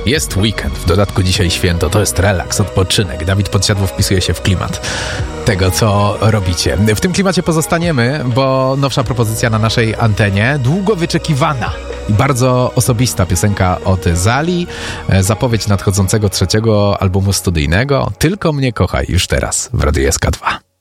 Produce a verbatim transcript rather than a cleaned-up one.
Jest weekend, w dodatku dzisiaj święto, to jest relaks, odpoczynek. Dawid Podsiadło wpisuje się w klimat tego, co robicie. W tym klimacie pozostaniemy, bo nowsza propozycja na naszej antenie, długo wyczekiwana i bardzo osobista piosenka od Zali, zapowiedź nadchodzącego trzeciego albumu studyjnego. Tylko mnie kochaj już teraz w Radiu S K dwa.